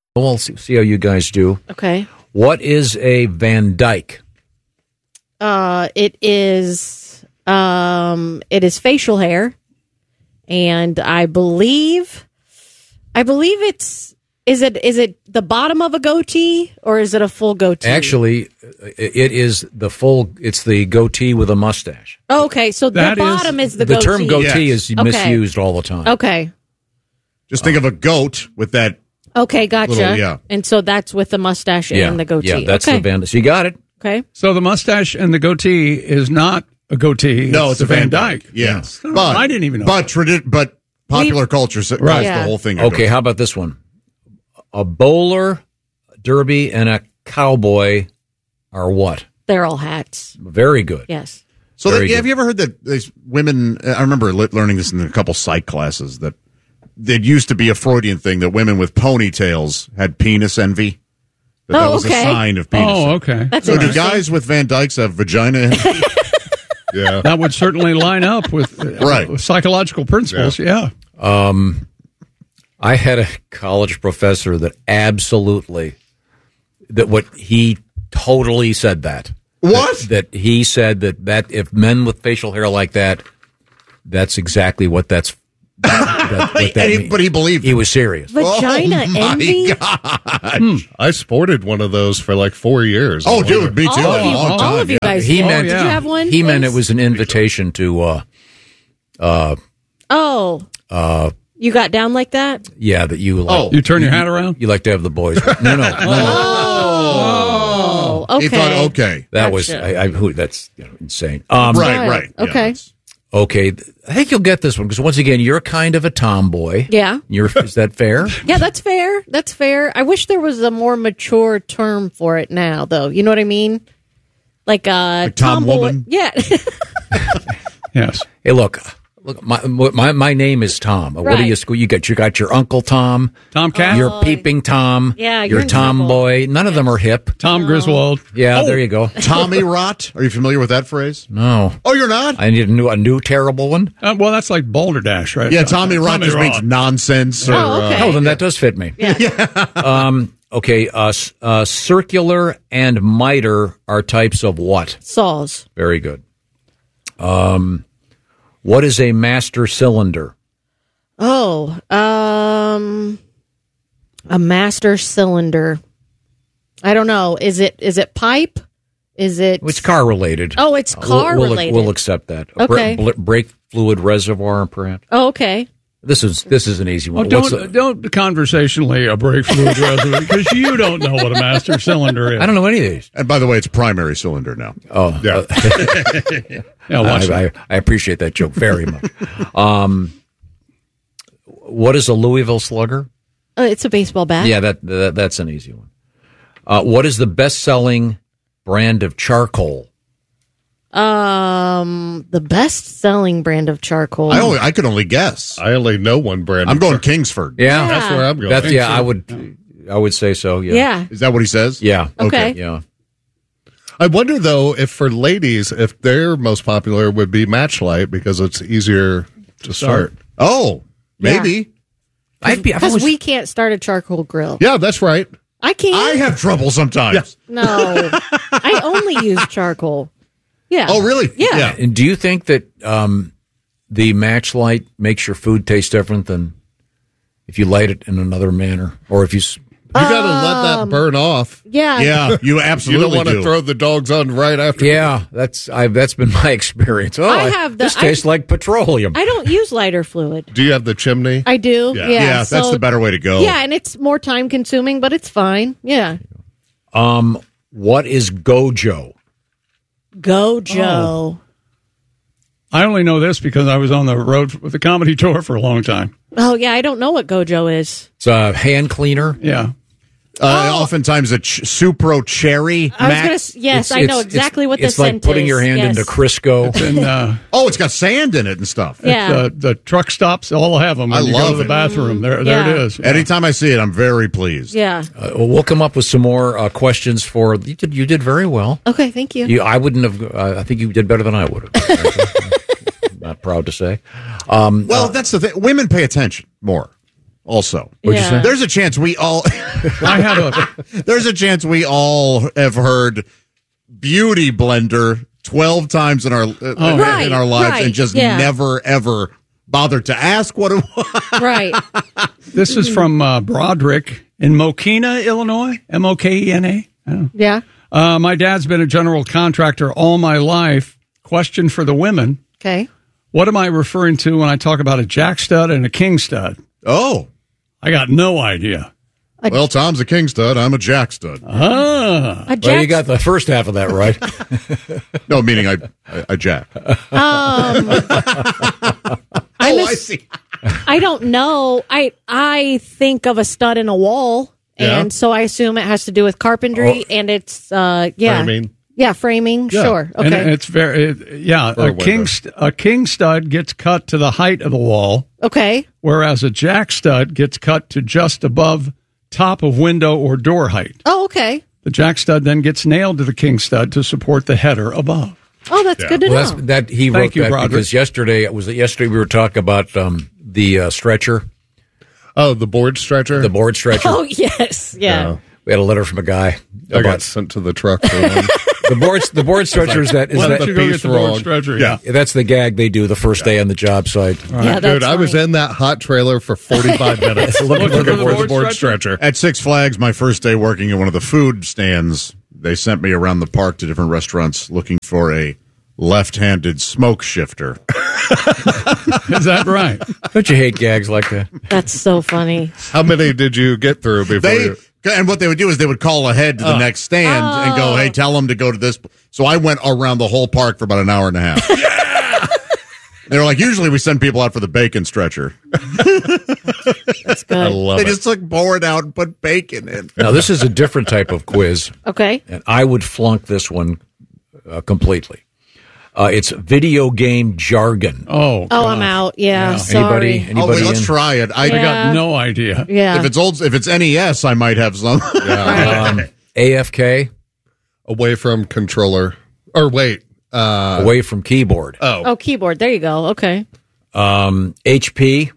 We'll see how you guys do. Okay. What is a Van Dyke? It is facial hair, and I believe is it the bottom of a goatee or is it a full goatee? Actually, it is it's the goatee with a mustache. Oh, okay, so the bottom is the goatee. The term goatee is misused all the time. Okay. Just think of a goat with that. Okay, gotcha. Little, And so that's with the mustache and the goatee. Yeah, that's the Van Dyke. So you got it. Okay. So the mustache and the goatee is not a goatee. No, it's a Van Dyke. Yeah. But I didn't even know. But popular culture calls the whole thing. Okay, how about this one? A bowler, derby, and a cowboy are what? They're all hats. Very good. Yes. So have you ever heard that these women, I remember learning this in a couple psych classes, that it used to be a Freudian thing that women with ponytails had penis envy. That was a sign of penis. Oh, okay. That's so do guys with Van Dykes have vagina envy? Yeah. That would certainly line up with psychological principles, yeah. I had a college professor that he totally said that. What? That he said that if men with facial hair like that, that's exactly what that's. But he believed he was serious. Vagina envy? I sported one of those for like 4 years. Oh, dude, me too. All of you guys. He meant, did you have one? He meant it was an invitation to. You got down like that? Yeah, that you like. You turn your hat around? You like to have the boys. No. Oh, okay. He thought, okay. That Gotcha. was that's insane. Right. Okay. Yeah, okay, I think you'll get this one because once again, you're kind of a tomboy. Yeah. Is that fair? Yeah, that's fair. That's fair. I wish there was a more mature term for it now, though. You know what I mean? Like Tom Woman? Yeah. Yes. Hey, look. My name is Tom. What do you got? You got your Uncle Tom. Tom Cat? You're Peeping Tom. Yeah, you're you're Tomboy. None of them are hip. Tom Griswold. Yeah, there you go. Tommy Rot. Are you familiar with that phrase? No. Oh, you're not? I need a new terrible one. Well, that's like Balderdash, right? Yeah, Tommy Rot just means nonsense. okay. Then that does fit me. Yeah. Okay, circular and miter are types of what? Saws. Very good. What is a master cylinder? Oh, a master cylinder. I don't know. Is it pipe? Is it? It's car related. Oh, it's car related. We'll accept that. Okay. Brake fluid reservoir, perhaps. Oh, okay. This is an easy one. Don't conversationally brake fluid reservoir because you don't know what a master cylinder is. I don't know any of these. And by the way, it's primary cylinder now. Oh, yeah. I appreciate that joke very much. What is a Louisville Slugger? It's a baseball bat. Yeah, that's an easy one. What is the best-selling brand of charcoal? The best-selling brand of charcoal. I could only guess. I only know one brand. I'm going Kingsford. Yeah, that's where I'm going. I would say so. Yeah. Is that what he says? Yeah. Okay. Yeah. I wonder though if for ladies, if their most popular would be Matchlight because it's easier to start. Oh, maybe. Because we can't start a charcoal grill. Yeah, that's right. I can't. I have trouble sometimes. No, I only use charcoal. Yeah. Oh, really? Yeah. And do you think that the matchlight makes your food taste different than if you light it in another manner, or if you? You got to let that burn off. Yeah. Yeah, you absolutely You don't want to throw the dogs on right after. Yeah, that's been my experience. This tastes like petroleum. I don't use lighter fluid. Do you have the chimney? I do. Yeah, that's the better way to go. Yeah, and it's more time consuming, but it's fine. Yeah. What is Gojo? Gojo. I only know this because I was on the road with the comedy tour for a long time. Oh, yeah, I don't know what Gojo is. It's a hand cleaner. Yeah. Oftentimes a Supro Cherry. Yes, I know exactly what this is. It's like putting your hand into Crisco. It's got sand in it and stuff. Yeah. The truck stops all have them. I you love go to the bathroom. There it is. Anytime I see it, I'm very pleased. Yeah. We'll come up with some more questions for you. Did very well. Okay, thank you. I wouldn't have. I think you did better than I would have. Not proud to say. Well, that's the thing. Women pay attention more. Also, What'd you say? There's a chance we all. I had a. There's a chance we all have heard beauty blender 12 times in our in our lives and just never ever bothered to ask what it was. Right. This is from Broderick in Mokena, Illinois. Mokena. Yeah. My dad's been a general contractor all my life. Question for the women. Okay. What am I referring to when I talk about a jack stud and a king stud? Oh. I got no idea. Well, Tom's a king stud. I'm a jack stud. Ah. Well, you got the first half of that right. No, meaning I jack. I see. I don't know. I think of a stud in a wall, and so I assume it has to do with carpentry, and it's Framing. Yeah, framing. Yeah. Sure. Okay. And it's a king stud gets cut to the height of the wall, Okay. whereas a jack stud gets cut to just above top of window or door height. Oh, okay. The jack stud then gets nailed to the king stud to support the header above. Oh, that's good to know. Well, that he wrote Thank you, that Broderick. because yesterday we were talking about the stretcher, Oh, the board stretcher? the board stretcher. Oh, yes. Yeah. We had a letter from a guy I got about sent to the truck for one. the board stretcher. Is Why don't that you go get piece the board wrong. stretcher? Yeah. that's the gag they do the first day on the job site. Yeah, that's Dude, I was funny. in that hot trailer for 45 minutes looking for the board stretcher. At Six Flags, my first day working at one of the food stands, they sent me around the park to different restaurants looking for a left-handed smoke shifter. Is that right? Don't you hate gags like that? That's so funny. How many did you get through before you... And what they would do is they would call ahead to the next stand and go, hey, tell them to go to this. So I went around the whole park for about an hour and a half. They were like, usually we send people out for the bacon stretcher. That's good. I love They it. just took board out and put bacon in. Now this is a different type of quiz, Okay. and I would flunk this one completely. It's video game jargon. Oh, Oh, I'm out. Yeah. Yeah. Sorry. Anybody Oh, wait, let's in? try it. I Yeah. got no idea. Yeah. If it's NES, I might have some. AFK, Away from controller. Or wait. away from keyboard. Oh, keyboard. There you go. Okay. HP,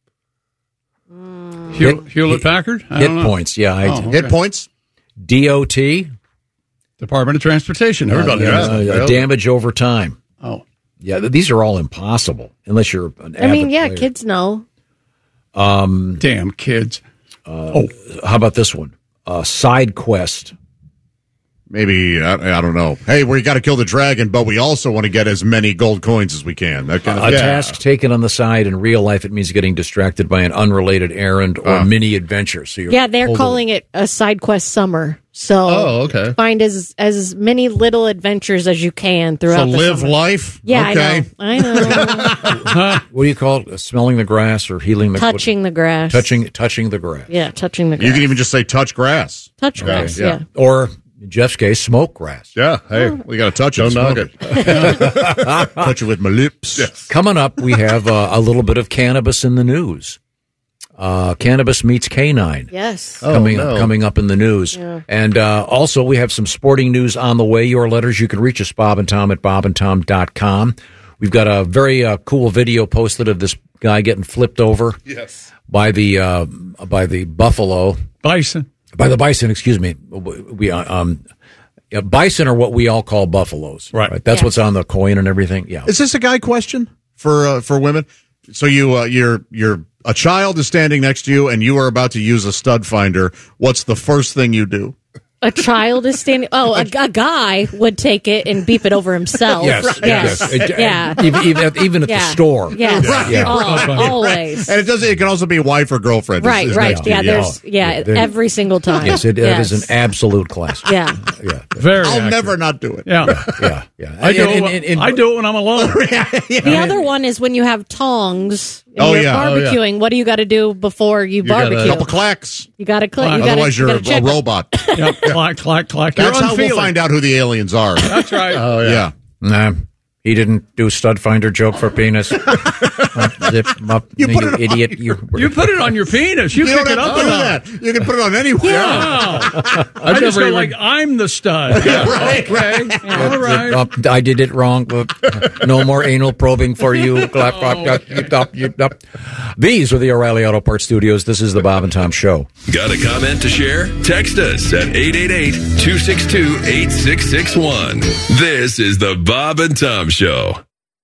Hewlett Packard? I hit don't know. points. Yeah, Oh. Hit points? DOT, Department of Transportation. Everybody knows that. damage over time. Oh. Yeah, these are all impossible unless you're an I mean, avid yeah, player. kids know. Damn kids. How about this one? Side quest. Maybe, I don't know. Hey, we got to kill the dragon, but we also want to get as many gold coins as we can. That kind of A thing. task taken on the side. In real life, it means getting distracted by an unrelated errand or mini adventure. So you're Yeah, they're pulled calling it a side quest summer. So Oh, okay. find as many little adventures as you can So throughout the live summer. life? Yeah, Okay. I know. What do you call it? Smelling the grass or healing the Touching the grass. touching the grass. Yeah, touching the grass. You can even just say touch grass. touch grass. yeah. Yeah. Or in Jeff's case, smoke grass. Yeah, hey. We got to touch it. Don't knock smoke it. Touch it with my lips. Coming up, we have a little bit of cannabis in the news. Cannabis meets canine. Yes. Coming up in the news. And also, we have some sporting news on the way. Your letters, you can reach us, Bob and Tom at bobandtom.com. We've got a very cool video posted of this guy getting flipped over by the buffalo. Bison. By the bison, excuse me. Bison are what we all call buffaloes. Right. That's Yeah. what's on the coin and everything. Yeah. Is this a guy question for women? So you're a child is standing next to you and you are about to use a stud finder. What's the first thing you do? A child is standing. Oh, a guy would take it and beep it over himself. Yes. Yeah. Even at the store. Yes. Yeah. Always. And it can also be wife or girlfriend. Right. is Right. next to Yeah. you. There- Every single time. Yes, it is an absolute classic. Yeah. Yeah. Very I'll accurate. never not do it. Yeah. Yeah. I do it when I'm alone. The other one is when you have tongs and Oh, you're yeah. Oh, yeah. barbecuing. What do you got to do before you gotta- barbecue? Couple clacks. You got to click. Otherwise, you're a check. robot. Yep. Clack, clack, clack. That's You're how we'll unfeeling. find out who the aliens are. That's right. Oh, yeah. Yeah. Nah. He didn't do stud finder joke for penis. Zip up, you idiot. You put it on your penis. You pick it up or not. You can put it on anywhere. Yeah. I just go like, I'm the stud. Yeah. Right. Okay. All right. I did it wrong. No more anal probing for you. These are the O'Reilly Auto Parts Studios. This is the Bob and Tom Show. Got a comment to share? Text us at 888-262-8661. This is the Bob and Tom Show.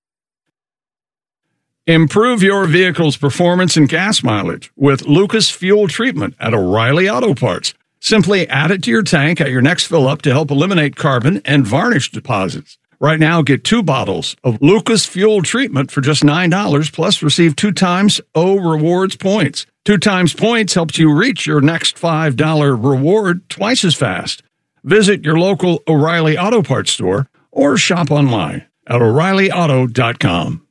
Improve your vehicle's performance and gas mileage with Lucas Fuel Treatment at O'Reilly Auto Parts. Simply add it to your tank at your next fill-up to help eliminate carbon and varnish deposits. Right now, get 2 bottles of Lucas Fuel Treatment for just $9, plus receive 2 times O Rewards points. 2 times points helps you reach your next $5 reward twice as fast. Visit your local O'Reilly Auto Parts store or shop online at O'ReillyAuto.com.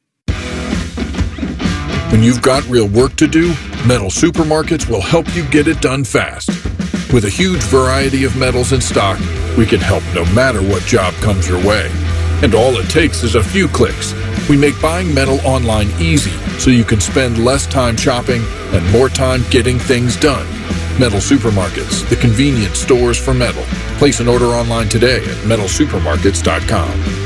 When you've got real work to do, Metal Supermarkets will help you get it done fast. With a huge variety of metals in stock, we can help no matter what job comes your way. And all it takes is a few clicks. We make buying metal online easy so you can spend less time shopping and more time getting things done. Metal Supermarkets, the convenient stores for metal. Place an order online today at metalsupermarkets.com.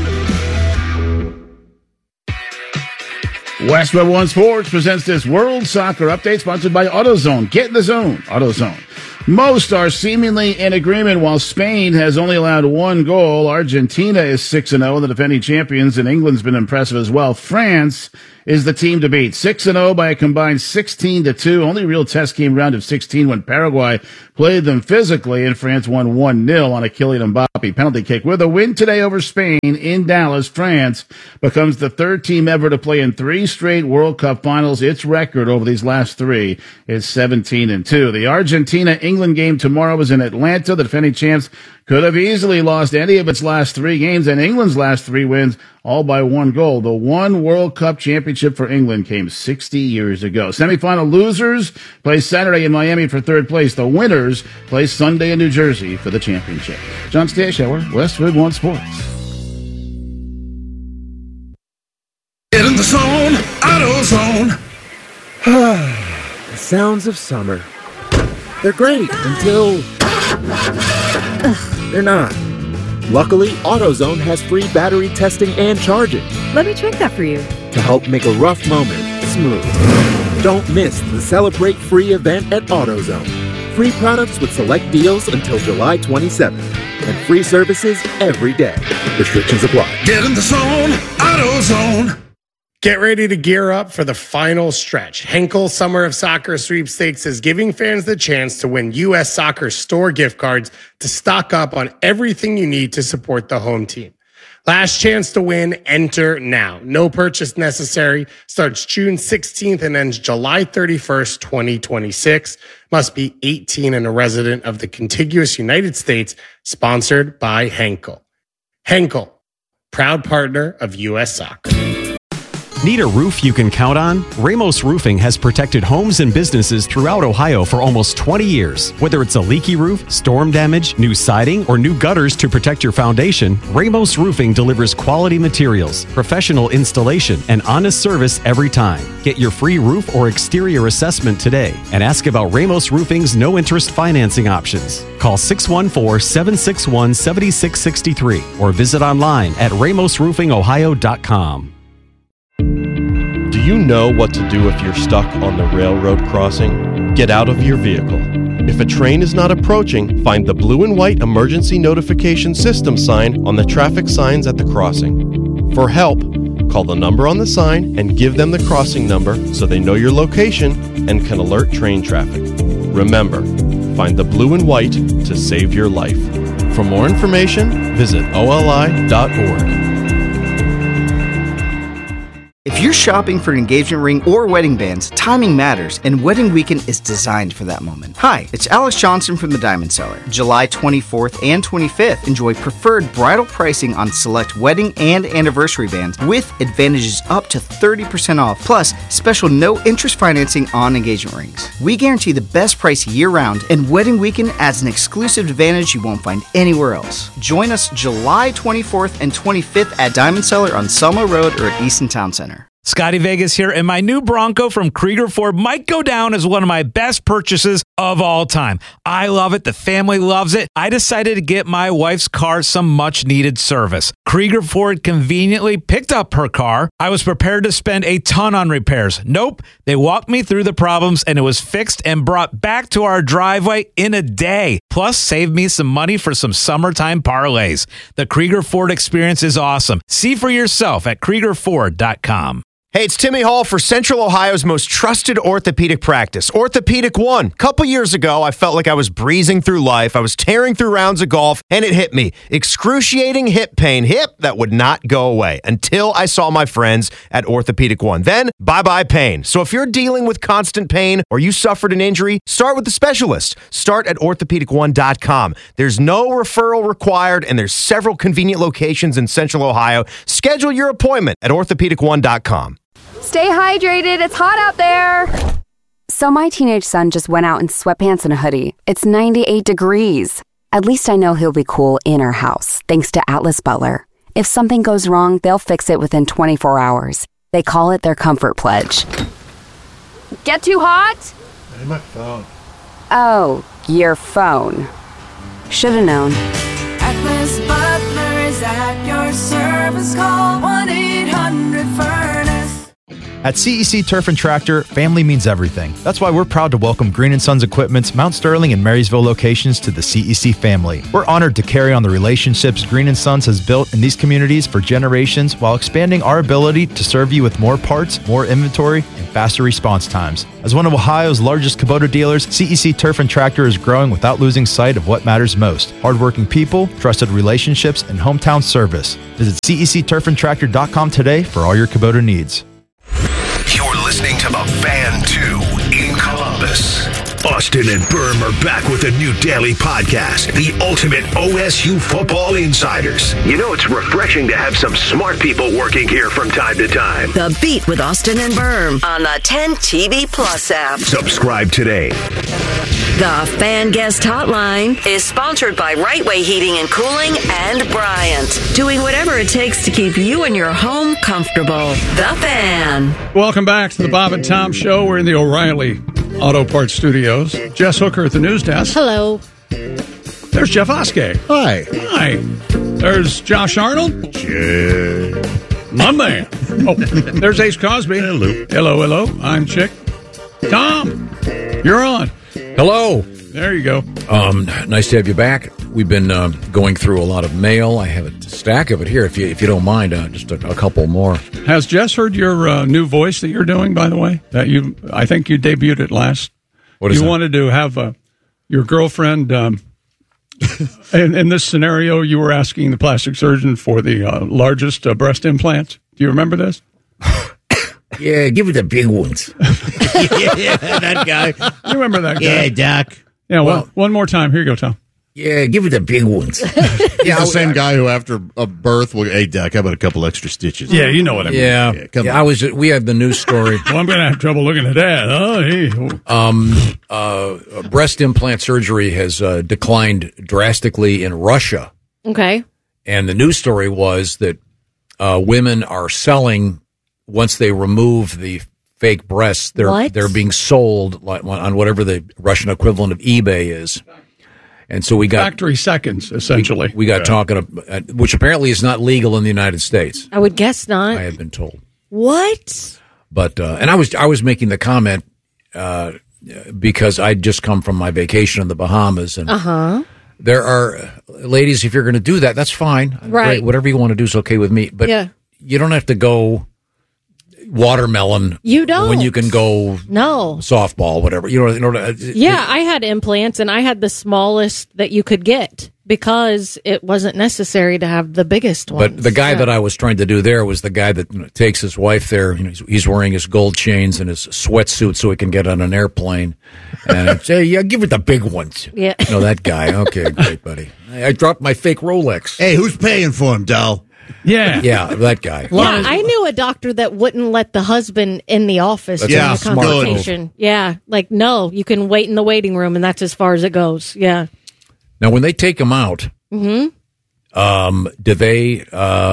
West Web One Sports presents this World Soccer Update sponsored by AutoZone. Get in the zone. AutoZone. Most are seemingly in agreement while Spain has only allowed 1 goal. Argentina is 6-0, the defending champions, and England's been impressive as well. France is the team to beat. 6-0 by a combined 16-2. Only real test came round of 16 when Paraguay played them physically, and France won 1-0 on a Kylian Mbappe penalty kick. With a win today over Spain in Dallas, France becomes the 3rd team ever to play in 3 straight World Cup finals. Its record over these last 3 is 17-2. The Argentina-England game tomorrow is in Atlanta. The defending champs could have easily lost any of its last 3 games, and England's last 3 wins all by 1 goal. The one World Cup championship for England came 60 years ago. Semifinal losers play Saturday in Miami for 3rd place. The winners play Sunday in New Jersey for the championship. John Stashower, Westwood One Sports. Get in the zone, AutoZone. The sounds of summer. They're great until they're not. Luckily, AutoZone has free battery testing and charging. Let me check that for you. To help make a rough moment smooth. Don't miss the Celebrate Free event at AutoZone. Free products with select deals until July 27th. And free services every day. Restrictions apply. Get in the zone, AutoZone. Get ready to gear up for the final stretch. Henkel Summer of Soccer Sweepstakes is giving fans the chance to win U.S. Soccer store gift cards to stock up on everything you need to support the home team. Last chance to win, enter now. No purchase necessary. Starts June 16th and ends July 31st, 2026. Must be 18 and a resident of the contiguous United States. Sponsored by Henkel. Henkel, proud partner of U.S. Soccer. Need a roof you can count on? Ramos Roofing has protected homes and businesses throughout Ohio for almost 20 years. Whether it's a leaky roof, storm damage, new siding, or new gutters to protect your foundation, Ramos Roofing delivers quality materials, professional installation, and honest service every time. Get your free roof or exterior assessment today and ask about Ramos Roofing's no-interest financing options. Call 614-761-7663 or visit online at ramosroofingohio.com. Do you know what to do if you're stuck on the railroad crossing? Get out of your vehicle. If a train is not approaching, find the blue and white emergency notification system sign on the traffic signs at the crossing. For help, call the number on the sign and give them the crossing number so they know your location and can alert train traffic. Remember, find the blue and white to save your life. For more information, visit oli.org. If you're shopping for an engagement ring or wedding bands, timing matters, and Wedding Weekend is designed for that moment. Hi, it's Alex Johnson from the Diamond Seller. July 24th and 25th, enjoy preferred bridal pricing on select wedding and anniversary bands with advantages up to 30% off, plus special no-interest financing on engagement rings. We guarantee the best price year-round, and Wedding Weekend adds an exclusive advantage you won't find anywhere else. Join us July 24th and 25th at Diamond Seller on Selma Road or at Easton Town Center. Scotty Vegas here, and my new Bronco from Krieger Ford might go down as one of my best purchases of all time. I love it. The family loves it. I decided to get my wife's car some much-needed service. Krieger Ford conveniently picked up her car. I was prepared to spend a ton on repairs. Nope. They walked me through the problems, and it was fixed and brought back to our driveway in a day. Plus, saved me some money for some summertime parlays. The Krieger Ford experience is awesome. See for yourself at KriegerFord.com. Hey, it's Timmy Hall for Central Ohio's most trusted orthopedic practice, Orthopedic One. A couple years ago, I felt like I was breezing through life. I was tearing through rounds of golf, and it hit me. Excruciating hip pain. Hip that would not go away until I saw my friends at Orthopedic One. Then, bye-bye pain. So if you're dealing with constant pain or you suffered an injury, start with the specialist. Start at orthopedic1.com. There's no referral required, and there's several convenient locations in Central Ohio. Schedule your appointment at orthopedic1.com. Stay hydrated. It's hot out there. So my teenage son just went out in sweatpants and a hoodie. It's 98 degrees. At least I know he'll be cool in our house, thanks to Atlas Butler. If something goes wrong, they'll fix it within 24 hours. They call it their comfort pledge. Get too hot? Hey, my phone. Oh, your phone. Should've known. Atlas Butler is at your service. Call 1-800-FURNACE. At CEC Turf and Tractor, family means everything. That's why we're proud to welcome Green & Sons Equipment's Mount Sterling and Marysville locations to the CEC family. We're honored to carry on the relationships Green & Sons has built in these communities for generations while expanding our ability to serve you with more parts, more inventory, and faster response times. As one of Ohio's largest Kubota dealers, CEC Turf and Tractor is growing without losing sight of what matters most: hardworking people, trusted relationships, and hometown service. Visit CECTurfandTractor.com today for all your Kubota needs. You're listening to The Fan 2 in Columbus. Austin and Berm are back with a new daily podcast, The Ultimate OSU Football Insiders. You know, it's refreshing to have some smart people working here from time to time. The Beat with Austin and Berm on the 10 TV Plus app. Subscribe today. The Fan Guest Hotline is sponsored by Right Way Heating and Cooling and Bryant, doing whatever it takes to keep you and your home comfortable. The Fan. Welcome back to the Bob and Tom Show. We're in the O'Reilly Auto Parts Studios. Jess Hooker at the news desk. Hello. There's Jeff Oskey. Hi. Hi. There's Josh Arnold. My man. Oh, there's Ace Cosby. Hello. Hello, hello. I'm Chick. Tom, you're on. Hello. There you go. Nice to have you back. We've been going through a lot of mail. I have a stack of it here. If you don't mind, just a couple more. Has Jess heard your new voice that you're doing? By the way, I think you debuted it last. What is you that? wanted to have your girlfriend? In this scenario, you were asking the plastic surgeon for the largest breast implant. Do you remember this? Yeah, give it the big ones. Yeah, that guy. You remember that guy? Yeah, Doc. Yeah, well, one more time. Here you go, Tom. Yeah, give it the big ones. He's the same guy who, after a birth, will, hey, Doc, how about a couple extra stitches? Yeah, you know what I mean. Yeah, we had the news story. Well, I'm going to have trouble looking at that. Breast implant surgery has declined drastically in Russia. Okay. And the news story was that women are selling, once they remove the fake breasts, they're being sold on whatever the Russian equivalent of eBay is. And so we got factory seconds, essentially. We got talking, which apparently is not legal in the United States. I would guess not. I have been told. What? But and I was making the comment because I'd just come from my vacation in the Bahamas, and there are ladies. If you're going to do that, that's fine. Right. Great. Whatever you want to do is okay with me. But you don't have to go watermelon. You don't. When you can go softball, whatever. I had implants, and I had the smallest that you could get because it wasn't necessary to have the biggest ones. But the guy that I was trying to do there was the guy that takes his wife there. He's wearing his gold chains and his sweatsuit so he can get on an airplane. And I'd say, yeah, give it the big ones. Yeah. That guy. Okay, great, buddy. I dropped my fake Rolex. Hey, who's paying for him, Doll? Yeah. Yeah, that guy. Yeah, I knew a doctor that wouldn't let the husband in the office during the consultation. Yeah, like, no, you can wait in the waiting room, and that's as far as it goes. Yeah. Now, when they take him out, do they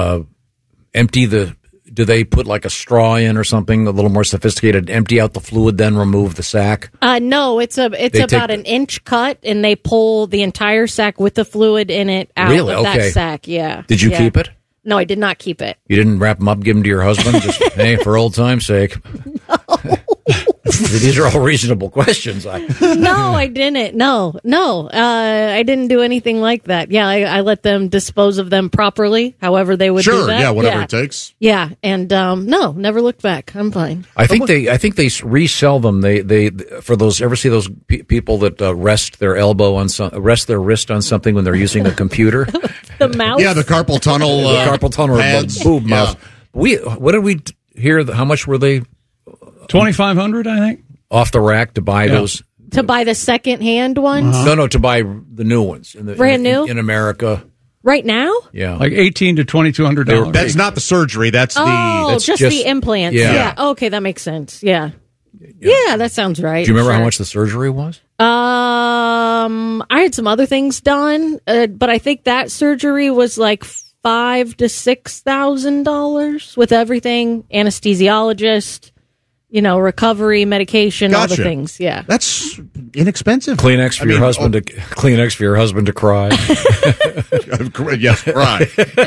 do they put like a straw in or something a little more sophisticated, empty out the fluid, then remove the sac? No, it's about an inch cut, and they pull the entire sac with the fluid in it out of that sac. Yeah. Did you keep it? No, I did not keep it. You didn't wrap them up, give them to your husband? Just, hey, for old time's sake. No. These are all reasonable questions. No, I didn't. No. I didn't do anything like that. Yeah, I let them dispose of them properly, however they would do that. Yeah, whatever it takes. Yeah, and no, never looked back. I'm fine. I think they resell them. They for those, ever see those people that rest their wrist on something when they're using a computer? The mouse. Yeah, the carpal tunnel. Carpal tunnel pads. Boob mouse. What did we hear? How much were they? $2,500, I think. Off the rack to buy those? To buy the second-hand ones? No, to buy the new ones. Brand new? In America. Right now? Yeah. Like $1,800 to $2,200. That's not the surgery. That's that's just the implants. Yeah. Okay, that makes sense. Yeah. Yeah, that sounds right. Do you remember how much the surgery was? I had some other things done, but I think that surgery was like $5,000 to $6,000 with everything, anesthesiologist, recovery, medication, all the things. Yeah, that's inexpensive. Kleenex for your husband. Kleenex for your husband to cry. Yes, cry.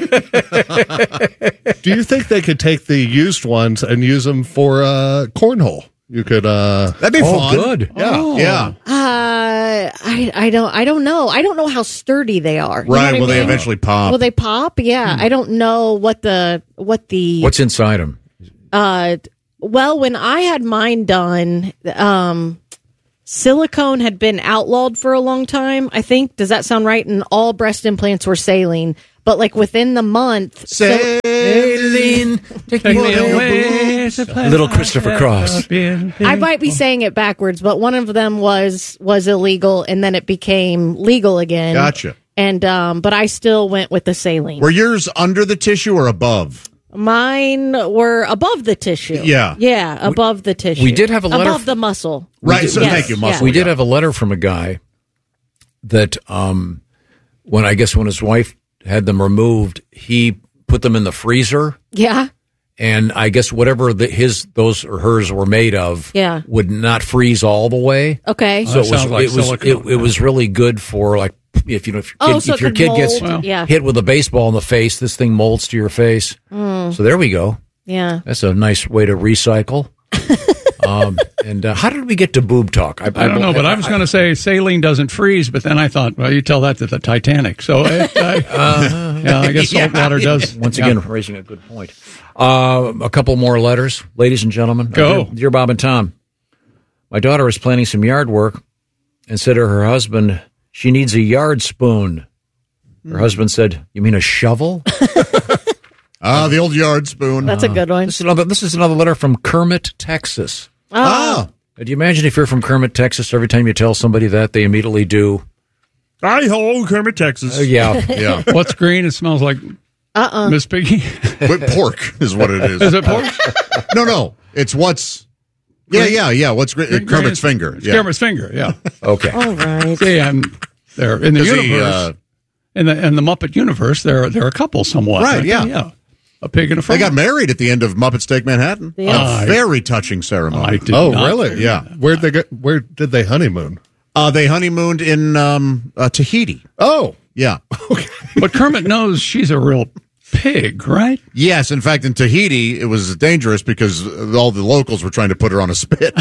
Do you think they could take the used ones and use them for cornhole? You could. That'd be fun. Good. Yeah. Yeah. I don't know. I don't know how sturdy they are. Right. Will they eventually pop? Will they pop? Yeah. I don't know what's inside them. Well, when I had mine done, silicone had been outlawed for a long time, I think. Does that sound right? And all breast implants were saline. But like within the month, saline, take me away, little Christopher Cross. I might be saying it backwards, but one of them was illegal, and then it became legal again. Gotcha. And but I still went with the saline. Were yours under the tissue or above? Mine were above the tissue. Yeah, above the tissue. We did have a letter above the muscle. Right. So thank you, muscle. We did have a letter from a guy that when his wife had them removed, he put them in the freezer. Yeah. And I guess whatever those or hers were made of would not freeze all the way. Okay. So it was really good for like if your kid gets hit with a baseball in the face, this thing molds to your face. So there we go. Yeah. That's a nice way to recycle. And how did we get to boob talk? I don't know, but I was going to say saline doesn't freeze, but then I thought, well, you tell that to the Titanic. So, I guess salt water does. Once again, raising a good point. A couple more letters. Ladies and gentlemen. Go. Dear Bob and Tom, my daughter is planning some yard work and said to her husband, she needs a yard spoon. Her husband said, you mean a shovel? The old yard spoon. That's a good one. This is another letter from Kermit, Texas. Oh. Do you imagine if you're from Kermit, Texas, every time you tell somebody that, they immediately do? Hi-ho, Kermit, Texas. Yeah. What's green? It smells like Miss Piggy. Pork is what it is. Is it pork? No. It's what's... Yeah. What's Kermit's finger. It's Kermit's finger, yeah. Okay. All right. See, I'm there in the universe. In the Muppet universe, there are a couple somewhat. Right, yeah. A pig and a frog. They got married at the end of Muppets Take Manhattan. Yeah. A very touching ceremony. Really? Yeah. Where did they honeymoon? They honeymooned in Tahiti. Oh. Yeah. Okay. But Kermit knows she's a real pig, right? Yes. In fact, in Tahiti, it was dangerous because all the locals were trying to put her on a spit.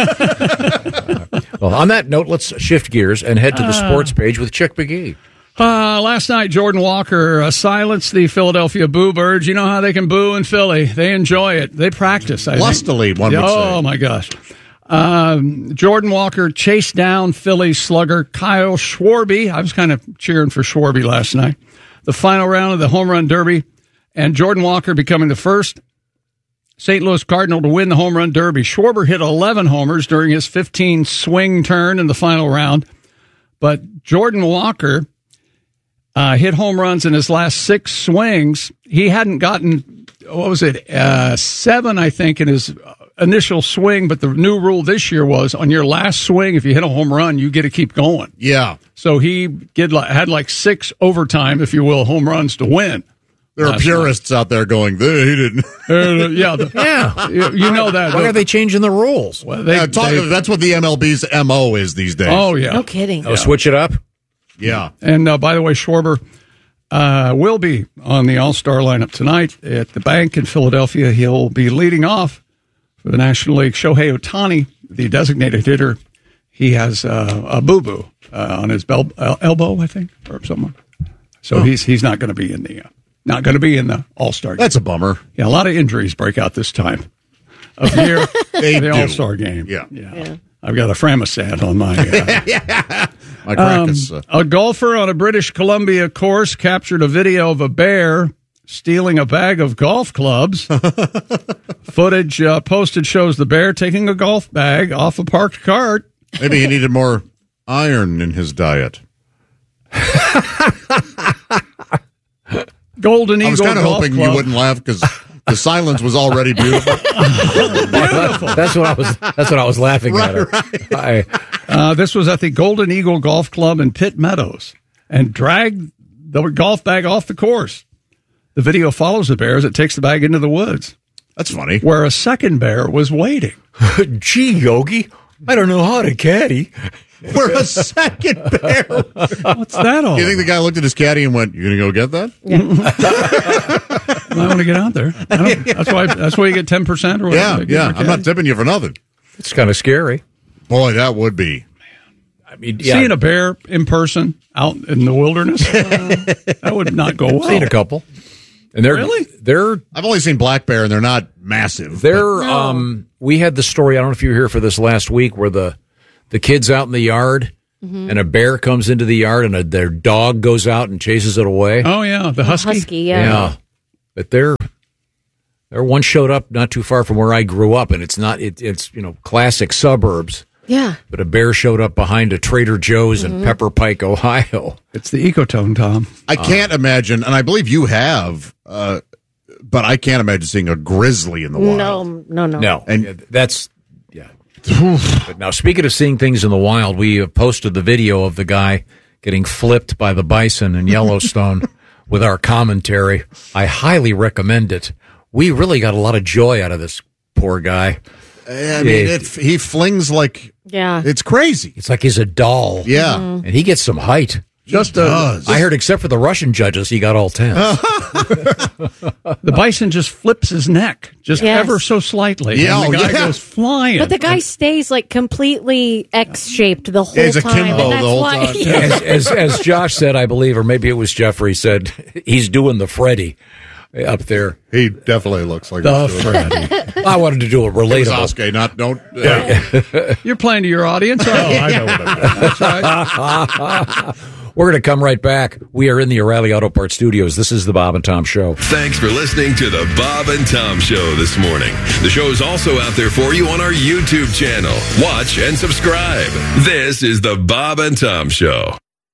Well, on that note, let's shift gears and head to the sports page with Chick McGee. Last night, Jordan Walker silenced the Philadelphia Boo Birds. You know how they can boo in Philly. They enjoy it. They practice. Lustily, one would say. Oh, my gosh. Jordan Walker chased down Philly slugger Kyle Schwarber. I was kind of cheering for Schwarber last night. The final round of the home run derby, and Jordan Walker becoming the first St. Louis Cardinal to win the home run derby. Schwarber hit 11 homers during his 15 swing turn in the final round, but Jordan Walker hit home runs in his last 6 swings. He hadn't gotten, 7, I think, in his initial swing, but the new rule this year was on your last swing, if you hit a home run, you get to keep going. Yeah. So he had like 6 overtime, if you will, home runs to win. There are purists out there going, he didn't. Yeah. You know that. Why are they changing the rules? Well, that's what the MLB's MO is these days. Oh, yeah. No kidding. Oh, switch it up? Yeah. And by the way, Schwarber will be on the All-Star lineup tonight at the Bank in Philadelphia. He'll be leading off for the National League. Shohei Ohtani, the designated hitter, he has a boo-boo on his elbow, I think, or something. So he's not going to be in the All-Star game. That's a bummer. Yeah, a lot of injuries break out this time of year. The All-Star game. Yeah. I've got a Framisad on my. My crack is. A golfer on a British Columbia course captured a video of a bear stealing a bag of golf clubs. Footage posted shows the bear taking a golf bag off a parked cart. Maybe he needed more iron in his diet. Golden Eagle. I was kind of golf hoping club. you wouldn't laugh because the silence was already beautiful. That's what I was laughing at. Right. This was at the Golden Eagle Golf Club in Pitt Meadows and dragged the golf bag off the course. The video follows the bear as it takes the bag into the woods. That's funny. Where a second bear was waiting. Gee, Yogi, I don't know how to caddy. We're a second bear. What's that all? You think the guy looked at his caddy and went, "You gonna go get that?" I want to get out there. That's why you get 10% or whatever. Yeah. I'm not tipping you for nothing. It's kind of scary. Boy, that would be. I mean, seeing a bear in person out in the wilderness, that would not go well. I've seen a couple. And they're I've only seen black bear, and they're not massive. We had the story, I don't know if you were here for this last week, where the kid's out in the yard, and a bear comes into the yard, and their dog goes out and chases it away. Oh, yeah, the husky. Yeah. But their one showed up not too far from where I grew up, and it's classic suburbs. Yeah. But a bear showed up behind a Trader Joe's in Pepper Pike, Ohio. It's the ecotone, Tom. I can't imagine, and I believe you have, but I can't imagine seeing a grizzly in the wild. No. And that's, yeah. But now, speaking of seeing things in the wild, we have posted the video of the guy getting flipped by the bison in Yellowstone with our commentary. I highly recommend it. We really got a lot of joy out of this poor guy. I mean, he flings like, it's crazy. It's like he's a doll. Yeah. And he gets some height. I heard except for the Russian judges, he got all 10. The bison just flips his neck, ever so slightly. Yeah, and the guy goes flying. But the guy stays like completely X-shaped the whole He's a time. Kimbo and that's the whole why, time. As Josh said, I believe, or maybe it was Jeffrey said, he's doing the Freddy up there. He definitely looks like the Freddy. I wanted to do a relatable. You're playing to your audience. I know what I mean. That's right. We're going to come right back. We are in the O'Reilly Auto Parts studios. This is the Bob and Tom Show. Thanks for listening to the Bob and Tom Show this morning. The show is also out there for you on our YouTube channel. Watch and subscribe. This is the Bob and Tom Show.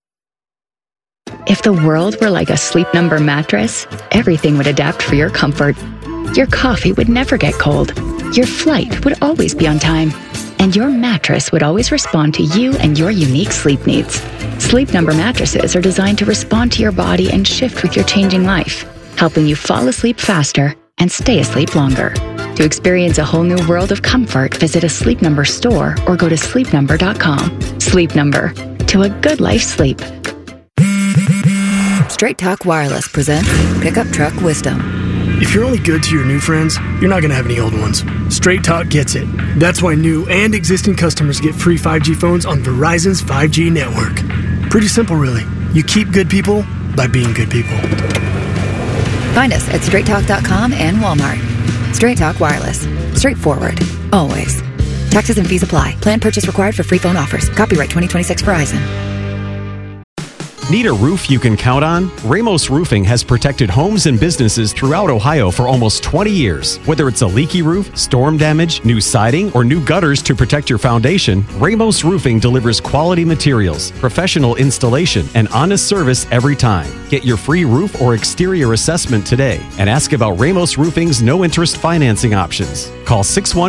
If the world were like a Sleep Number mattress, everything would adapt for your comfort. Your coffee would never get cold. Your flight would always be on time. And your mattress would always respond to you and your unique sleep needs. Sleep Number mattresses are designed to respond to your body and shift with your changing life, helping you fall asleep faster and stay asleep longer. To experience a whole new world of comfort, visit a Sleep Number store or go to sleepnumber.com. Sleep Number. To a good life sleep. Straight Talk Wireless presents Pickup Truck Wisdom. If you're only good to your new friends, you're not going to have any old ones. Straight Talk gets it. That's why new and existing customers get free 5G phones on Verizon's 5G network. Pretty simple, really. You keep good people by being good people. Find us at straighttalk.com and Walmart. Straight Talk Wireless. Straightforward. Always. Taxes and fees apply. Plan purchase required for free phone offers. Copyright 2026 Verizon. Need a roof you can count on? Ramos Roofing has protected homes and businesses throughout Ohio for almost 20 years. Whether it's a leaky roof, storm damage, new siding, or new gutters to protect your foundation, Ramos Roofing delivers quality materials, professional installation, and honest service every time. Get your free roof or exterior assessment today and ask about Ramos Roofing's no-interest financing options. Call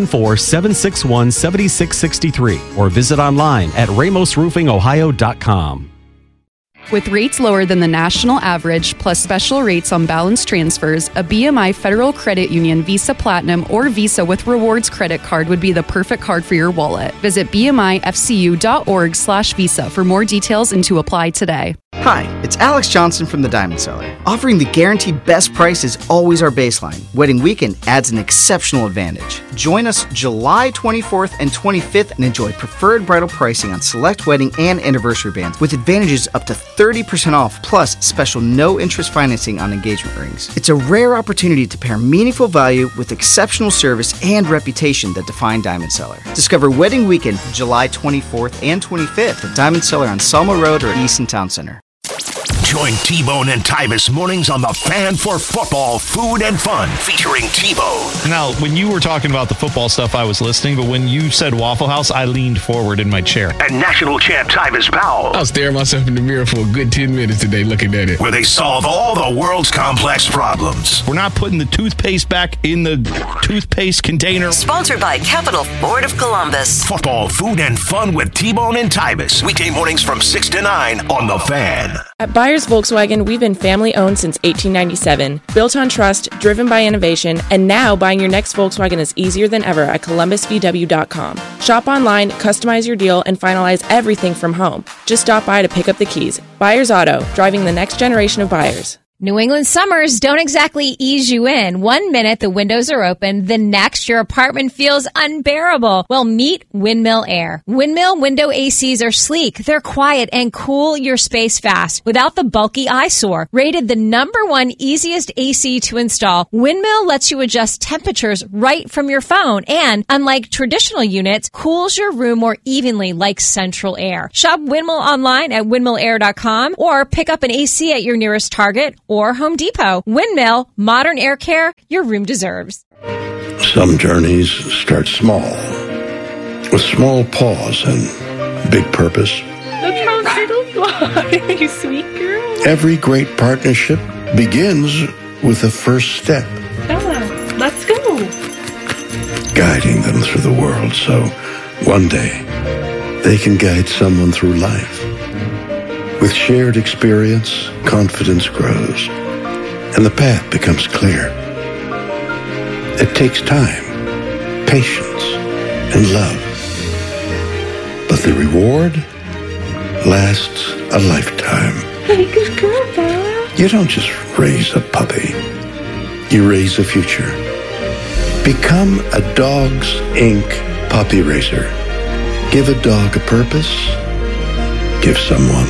614-761-7663 or visit online at ramosroofingohio.com. With rates lower than the national average, plus special rates on balance transfers, a BMI Federal Credit Union Visa Platinum or Visa with Rewards credit card would be the perfect card for your wallet. Visit bmifcu.org/visa for more details and to apply today. Hi, it's Alex Johnson from the Diamond Cellar. Offering the guaranteed best price is always our baseline. Wedding weekend adds an exceptional advantage. Join us July 24th and 25th and enjoy preferred bridal pricing on select wedding and anniversary bands with advantages up to 30% off plus special no-interest financing on engagement rings. It's a rare opportunity to pair meaningful value with exceptional service and reputation that define Diamond Cellar. Discover Wedding Weekend July 24th and 25th at Diamond Cellar on Selma Road or Easton Town Center. Join T-Bone and Tyvis mornings on the Fan for Football, Food and Fun, featuring T-Bone. Now, when you were talking about the football stuff, I was listening, but when you said Waffle House, I leaned forward in my chair. And national champ Tyvis Powell. I was staring myself in the mirror for a good 10 minutes today looking at it. Where they solve all the world's complex problems. We're not putting the toothpaste back in the toothpaste container. Sponsored by Capital Ford of Columbus. Football, Food and Fun with T-Bone and Tyvis. Weekday mornings from 6 to 9 on The Fan. At Byers Volkswagen, we've been family-owned since 1897, built on trust, driven by innovation, and now buying your next Volkswagen is easier than ever at columbusvw.com. Shop online, customize your deal, and finalize everything from home. Just stop by to pick up the keys. Byers Auto, driving the next generation of buyers. New England summers don't exactly ease you in. 1 minute the windows are open, the next your apartment feels unbearable. Well, meet Windmill Air. Windmill window ACs are sleek, they're quiet, and cool your space fast without the bulky eyesore. Rated the #1 easiest AC to install, Windmill lets you adjust temperatures right from your phone and, unlike traditional units, cools your room more evenly like central air. Shop Windmill online at windmillair.com or pick up an AC at your nearest Target or Home Depot. Windmill, modern air care your room deserves. Some journeys start small, with small pause and big purpose. Look how little you are, you sweet girl. Every great partnership begins with a first step. Bella, let's go. Guiding them through the world so one day they can guide someone through life. With shared experience, confidence grows, and the path becomes clear. It takes time, patience, and love. But the reward lasts a lifetime. Hey, good girl, Bella. You don't just raise a puppy. You raise a future. Become a Dogs Inc. puppy raiser. Give a dog a purpose. Give someone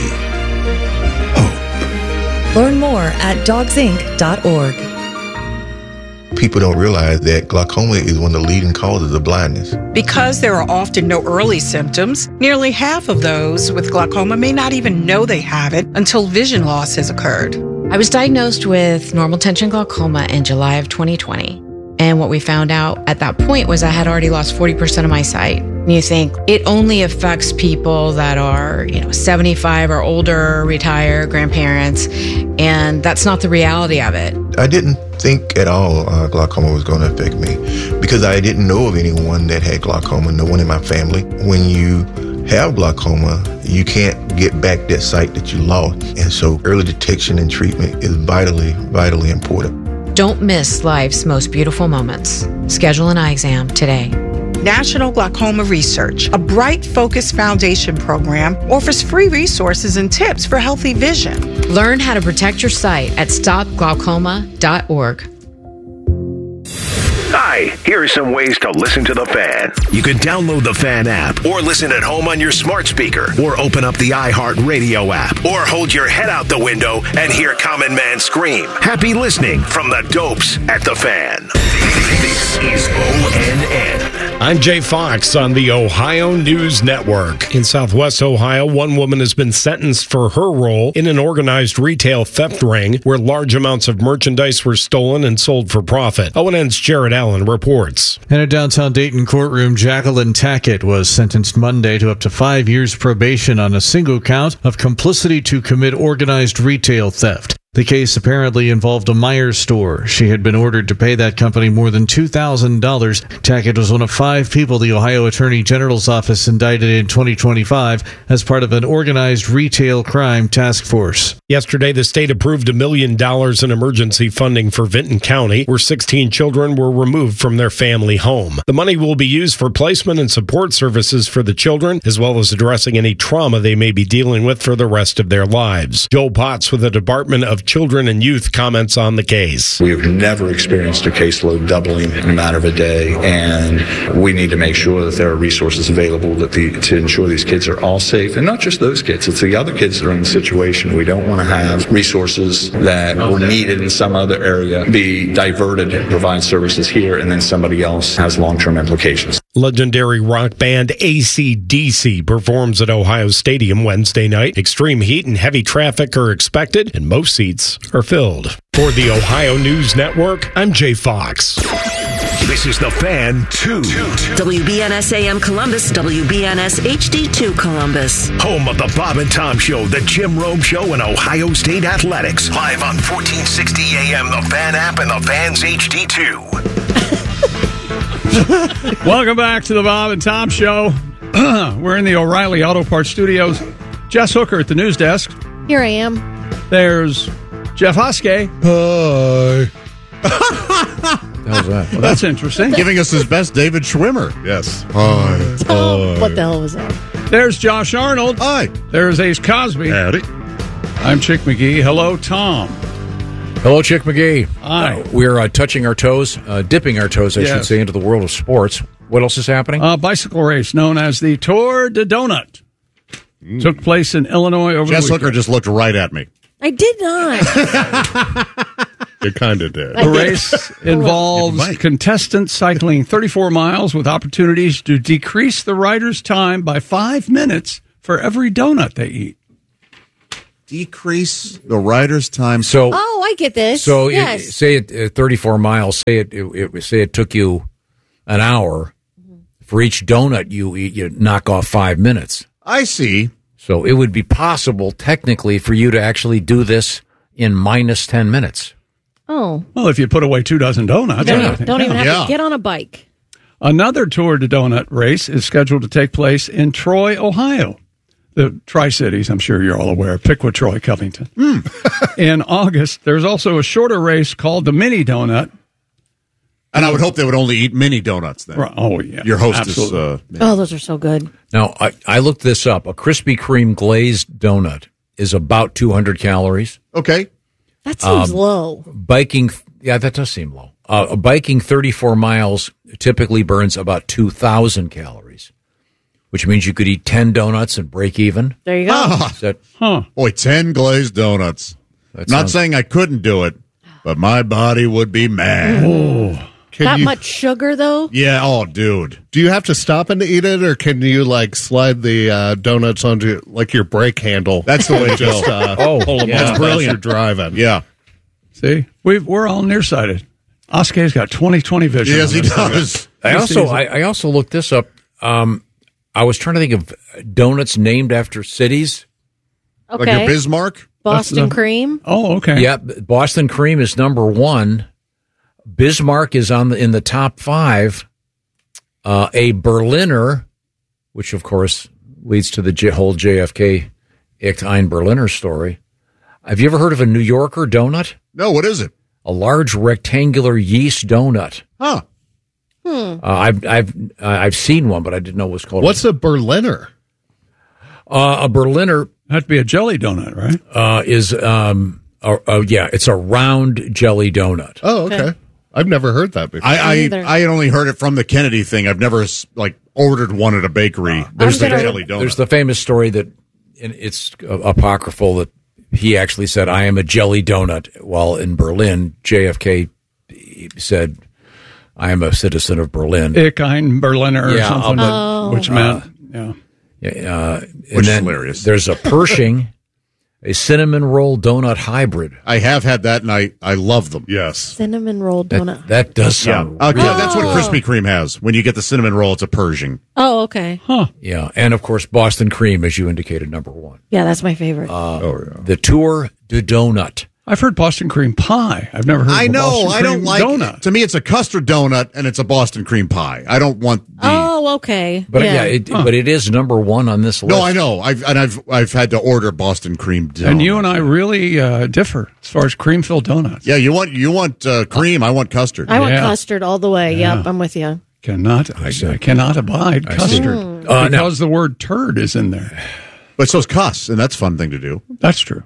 Learn more at dogsinc.org. People don't realize that glaucoma is one of the leading causes of blindness. Because there are often no early symptoms, nearly half of those with glaucoma may not even know they have it until vision loss has occurred. I was diagnosed with normal tension glaucoma in July of 2020. And what we found out at that point was I had already lost 40% of my sight. And you think it only affects people that are, 75 or older, retired, grandparents, and that's not the reality of it. I didn't think at all glaucoma was going to affect me because I didn't know of anyone that had glaucoma, no one in my family. When you have glaucoma, you can't get back that sight that you lost. And so early detection and treatment is vitally, vitally important. Don't miss life's most beautiful moments. Schedule an eye exam today. National Glaucoma Research, a Bright Focus Foundation program, offers free resources and tips for healthy vision. Learn how to protect your sight at stopglaucoma.org. Hi, here are some ways to listen to The Fan. You can download the Fan app or listen at home on your smart speaker or open up the iHeartRadio app or hold your head out the window and hear Common Man scream. Happy listening from the Dopes at The Fan. This is ONN. I'm Jay Fox on the Ohio News Network. In Southwest Ohio, one woman has been sentenced for her role in an organized retail theft ring where large amounts of merchandise were stolen and sold for profit. ONN's Jared Allen reports. In a downtown Dayton courtroom, Jacqueline Tackett was sentenced Monday to up to 5 years probation on a single count of complicity to commit organized retail theft. The case apparently involved a Meijer store. She had been ordered to pay that company more than $2,000. Tackett was one of 5 people the Ohio Attorney General's office indicted in 2025 as part of an organized retail crime task force. Yesterday, the state approved $1 million in emergency funding for Vinton County, where 16 children were removed from their family home. The money will be used for placement and support services for the children, as well as addressing any trauma they may be dealing with for the rest of their lives. Joel Potts with the Department of Children and Youth comments on the case. We have never experienced a caseload doubling in a matter of a day, and we need to make sure that there are resources available to ensure these kids are all safe. And not just those kids, it's the other kids that are in the situation. We don't want to have resources that were needed in some other area be diverted to provide services here, and then somebody else has long-term implications. Legendary rock band AC/DC performs at Ohio Stadium Wednesday night. Extreme heat and heavy traffic are expected, and most seats are filled. For the Ohio News Network, I'm Jay Fox. This is The Fan 2. WBNS AM Columbus, WBNS HD2 Columbus. Home of the Bob and Tom Show, the Jim Rome Show, and Ohio State Athletics. Live on 1460 AM, the Fan app, and the Fan's HD2. Welcome back to the Bob and Tom Show. We're in the O'Reilly Auto Parts Studios. Jess Hooker at the news desk. Here I am. There's Jeff Hoskey. Hi. How's that? Well, that's interesting. Giving us his best David Schwimmer. Yes. Hi. Oh, what the hell was that? There's Josh Arnold. Hi. There's Ace Cosby. Howdy. I'm Chick McGee. Hello, Tom. Hello, Chick McGee. Hi. We're touching our toes, dipping our toes, I should say, into the world of sports. What else is happening? A bicycle race known as the Tour de Donut took place in Illinois over Jess the weekend. Hooker just looked right at me. I did not. You kind of did. The race involves contestants cycling 34 miles with opportunities to decrease the rider's time by 5 minutes for every donut they eat. Decrease the rider's time. So, I get this. So, yes. say it 34 miles. Say it took you an hour. For each donut you eat, you knock off 5 minutes. I see. So it would be possible, technically, for you to actually do this in minus 10 minutes. Oh. Well, if you put away 24 donuts. Don't even have to get on a bike. Another Tour de Donut race is scheduled to take place in Troy, Ohio. The Tri-Cities, I'm sure you're all aware. Piqua, Troy, Covington. In August, there's also a shorter race called the Mini Donut. And I would hope they would only eat mini donuts then. Oh, yeah. Your host Absolutely. is... those are so good. Now, I looked this up. A Krispy Kreme glazed donut is about 200 calories. Okay. That seems low. Biking, that does seem low. Biking 34 miles typically burns about 2,000 calories, which means you could eat 10 donuts and break even. There you go. Boy, 10 glazed donuts. Not saying I couldn't do it, but my body would be mad. That much sugar, though? Yeah, oh, dude. Do you have to stop and eat it, or can you, slide the donuts onto, your brake handle? That's the way to just pull them That's off brilliant. as you're driving. Yeah. See? We're all nearsighted. Oscar's got 20/20 vision. Yes, he does. I also looked this up. I was trying to think of donuts named after cities. Okay. Like your Bismarck? Boston cream? Oh, okay. Yeah, Boston cream is number 1. Bismarck is in the top 5. A Berliner, which of course leads to the whole JFK Ich ein Berliner story. Have you ever heard of a New Yorker donut? No, what is it? A large rectangular yeast donut. Huh. I've seen one, but I didn't know what it was called. What's a Berliner? A Berliner that'd be a jelly donut, right? It's a round jelly donut. Oh, okay. I've never heard that before. I had only heard it from the Kennedy thing. I've never ordered one at a bakery. There's the jelly donut. There's the famous story that it's apocryphal that he actually said, "I am a jelly donut," while in Berlin, JFK said, I am a citizen of Berlin. Ich ein Berliner or something, which meant, Which is hilarious. There's a Pershing, a cinnamon roll donut hybrid. I have had that, and I love them. Yes. Cinnamon roll donut. That does sound really that's what Krispy Kreme has. When you get the cinnamon roll, it's a Pershing. Oh, okay. Huh. Yeah, and of course, Boston cream, as you indicated, number one. Yeah, that's my favorite. The Tour de Donut. I've heard Boston cream pie. I've never heard of I a know. Boston I cream don't like donut. To me, it's a custard donut, and it's a Boston cream pie. I don't want the... Oh, okay. But but it is number one on this list. No, I know. I've had to order Boston cream donuts. And you and I really differ as far as cream-filled donuts. Yeah, you want cream. I want custard. I want custard all the way. Yeah. Yep, I'm with you. I cannot abide custard because the word turd is in there. But so's cuss, and that's a fun thing to do. That's true.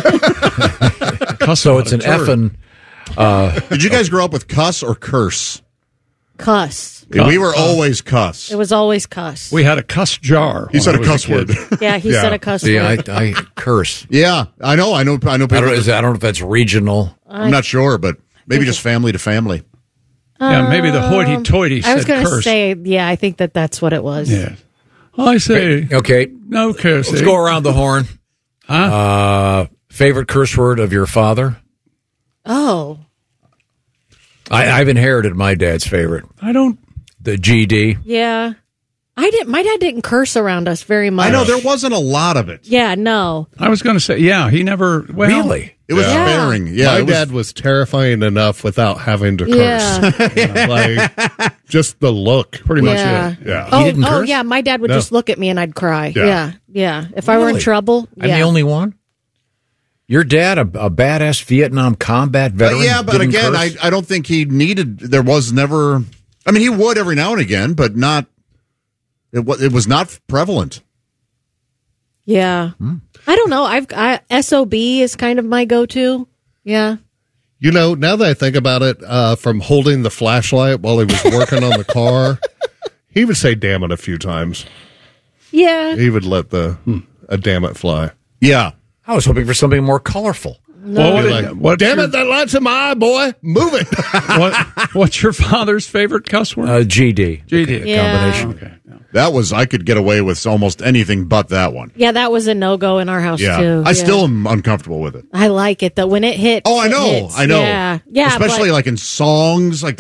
So it's an effing. Did you guys grow up with cuss or curse? Cuss. We were always cuss. It was always cuss. We had a cuss jar. He said a cuss word. Yeah, he said a cuss See, word. I curse. Yeah, I know people. I don't know if that's regional. I'm not sure, but maybe just family to family. Yeah, maybe the hoity-toity said I was going to curse. say, yeah, I think that's what it was. Yeah. I say, okay. No cursing. Let's go around the horn. Huh? Favorite curse word of your father? Oh. I've inherited my dad's favorite. The GD. Yeah. My dad didn't curse around us very much. I know, there wasn't a lot of it. Yeah, no. I was going to say, he never... Well, really? It was sparing. Yeah, my dad was terrifying enough without having to curse. Yeah. Just the look. Pretty much it. Yeah. Oh, He didn't curse? yeah, my dad would No. just look at me and I'd cry. Yeah. Yeah. If I were in Really? trouble, I'm the only one? Your dad, a badass Vietnam combat veteran? But didn't again, curse? I don't think he needed... There was never... I mean, he would every now and again, but not... It was not prevalent. Yeah. I don't know. SOB is kind of my go-to. Yeah. You know, now that I think about it, from holding the flashlight while he was working on the car, he would say damn it a few times. Yeah. He would let the damn it fly. Yeah. I was hoping for something more colorful. No. What damn it, that light's in my eye, boy. Move it. What's your father's favorite cuss word? GD. GD. Yeah. Combination. Okay. That was... I could get away with almost anything but that one. Yeah, that was a no-go in our house, Yeah. too. I still am uncomfortable with it. I like it, though. When it hits... Oh, I it know. hits. I know. Yeah. Especially like in songs, like